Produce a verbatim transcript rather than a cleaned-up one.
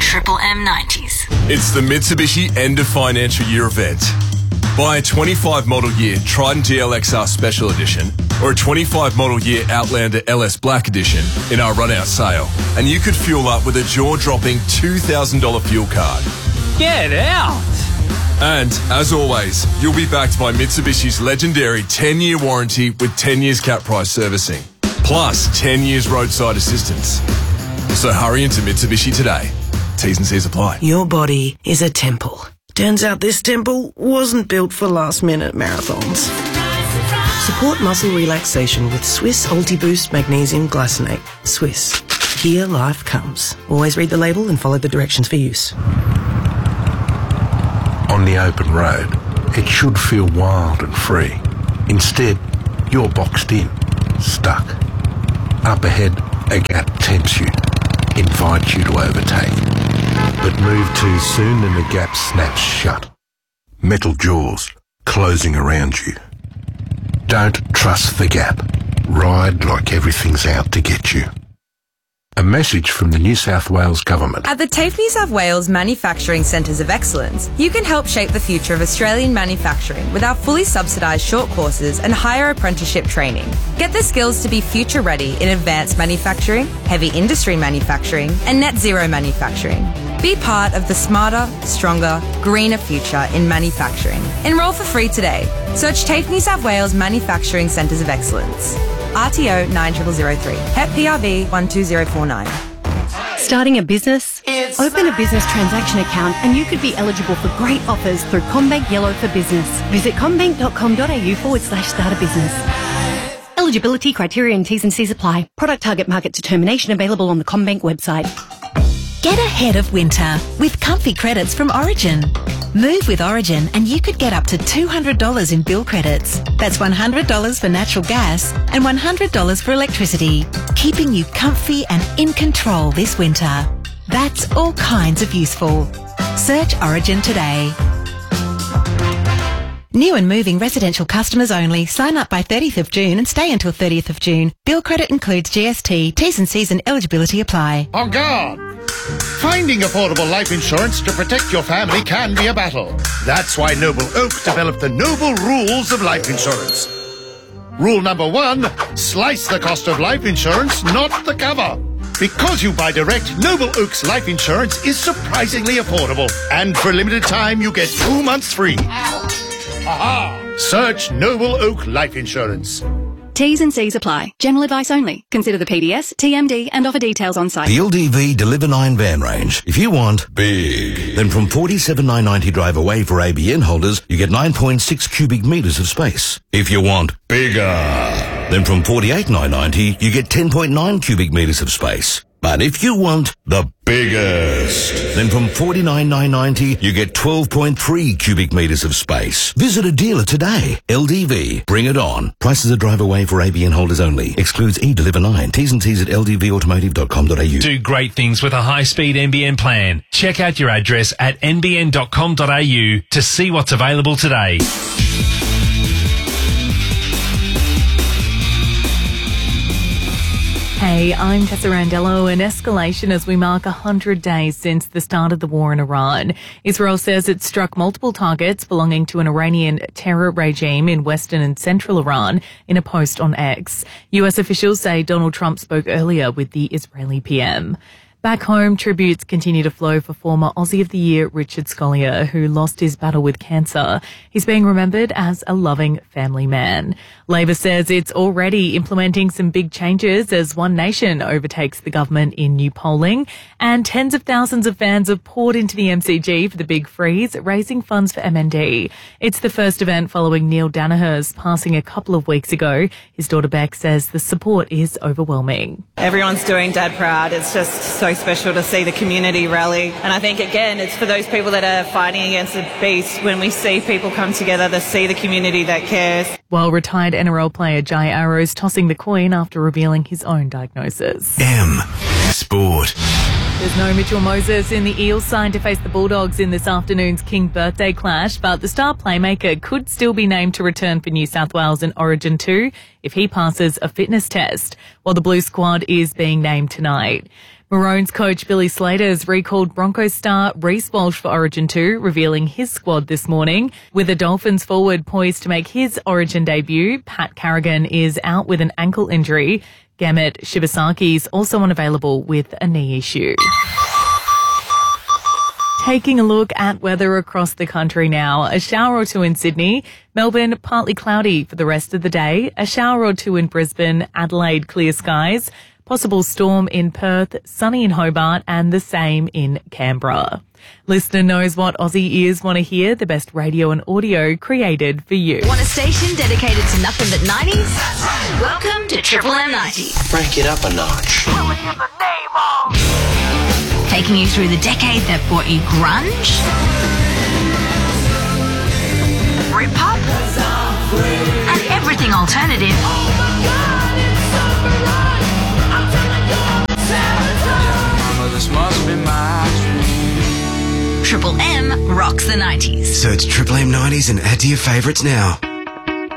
Triple M nineties. It's the Mitsubishi End of Financial Year event. Buy a twenty-five model year Triton G L X R Special Edition or a twenty-five model year Outlander L S Black Edition in our run-out sale, and you could fuel up with a jaw-dropping two thousand dollars fuel card. Get out! And, as always, you'll be backed by Mitsubishi's legendary ten-year warranty with ten years cap price servicing, plus ten years roadside assistance. So hurry into Mitsubishi today. T's and C's apply. Your body is a temple. Turns out this temple wasn't built for last-minute marathons. Support muscle relaxation with Swiss Ultiboost Magnesium Glycinate. Swiss. Here life comes. Always read the label and follow the directions for use. On the open road, it should feel wild and free. Instead, you're boxed in, stuck. Up ahead, a gap tempts you, invites you to overtake. But move too soon and the gap snaps shut. Metal jaws closing around you. Don't trust the gap. Ride like everything's out to get you. A message from the New South Wales Government. At the TAFE New South Wales Manufacturing Centres of Excellence, you can help shape the future of Australian manufacturing with our fully subsidised short courses and higher apprenticeship training. Get the skills to be future ready in advanced manufacturing, heavy industry manufacturing and net zero manufacturing. Be part of the smarter, stronger, greener future in manufacturing. Enrol for free today. Search TAFE New South Wales Manufacturing Centres of Excellence. R T O nine zero zero three. H E P P R V one two zero four nine. Starting a business? It's Open a business transaction account and you could be eligible for great offers through CommBank Yellow for Business. Visit commbank.com.au forward slash start a business. Eligibility criteria and T's and C's apply. Product target market determination available on the CommBank website. Get ahead of winter with comfy credits from Origin. Move with Origin and you could get up to two hundred dollars in bill credits. That's one hundred dollars for natural gas and one hundred dollars for electricity, keeping you comfy and in control this winter. That's all kinds of useful. Search Origin today. New and moving residential customers only. Sign up by thirtieth of June and stay until thirtieth of June. Bill credit includes G S T. T's and C's and eligibility apply. On guard! Finding affordable life insurance to protect your family can be a battle. That's why Noble Oak developed the Noble Rules of Life Insurance. Rule number one, slice the cost of life insurance, not the cover. Because you buy direct, Noble Oak's life insurance is surprisingly affordable. And for a limited time, you get two months free. Aha! Search Noble Oak Life Insurance. T's and C's apply. General advice only. Consider the P D S, T M D and offer details on site. The L D V Deliver nine van range. If you want big, then from forty-seven thousand nine hundred ninety drive away for A B N holders, you get nine point six cubic metres of space. If you want bigger, then from forty-eight thousand nine hundred ninety, you get ten point nine cubic metres of space. But if you want the biggest, then from forty-nine thousand nine hundred ninety, you get twelve point three cubic metres of space. Visit a dealer today. L D V. Bring it on. Prices are drive away for A B N holders only. Excludes e-Deliver nine. T's and C's at l d v automotive dot com dot a u. Do great things with a high-speed N B N plan. Check out your address at n b n dot com dot a u to see what's available today. Hey, I'm Tessa Randello. An escalation as we mark one hundred days since the start of the war in Iran. Israel says it struck multiple targets belonging to an Iranian terror regime in western and central Iran in a post on X. U S officials say Donald Trump spoke earlier with the Israeli P M. Back home, tributes continue to flow for former Aussie of the Year Richard Scolyer, who lost his battle with cancer. He's being remembered as a loving family man. Labor says it's already implementing some big changes as One Nation overtakes the government in new polling, and tens of thousands of fans have poured into the M C G for the big freeze, raising funds for M N D. It's the first event following Neil Danaher's passing a couple of weeks ago. His daughter Beck says the support is overwhelming. Everyone's doing Dad proud. It's just so special to see the community rally. And I think, again, it's for those people that are fighting against the beast. When we see people come together to see the community that cares. While retired N R L player Jai Arrow's tossing the coin after revealing his own diagnosis. M Sport. There's no Mitchell Moses in the Eels side to face the Bulldogs in this afternoon's King birthday clash, but the star playmaker could still be named to return for New South Wales in Origin two if he passes a fitness test, while the Blue squad is being named tonight. Maroons coach Billy Slater's recalled Broncos star Reece Walsh for Origin two, revealing his squad this morning. With the Dolphins forward poised to make his Origin debut, Pat Carrigan is out with an ankle injury. Gamut Shibasaki's also unavailable with a knee issue. Taking a look at weather across the country now. A shower or two in Sydney. Melbourne, partly cloudy for the rest of the day. A shower or two in Brisbane. Adelaide, clear skies. Possible storm in Perth, sunny in Hobart, and the same in Canberra. Listener knows what Aussie ears want to hear, the best radio and audio created for you. Want a station dedicated to nothing but nineties? Welcome to Triple M nineties. Break it up a notch. Taking you through the decade that brought you grunge, Britpop, and everything alternative. This must be my dream. Triple M rocks the nineties. Search Triple M nineties and add to your favourites now.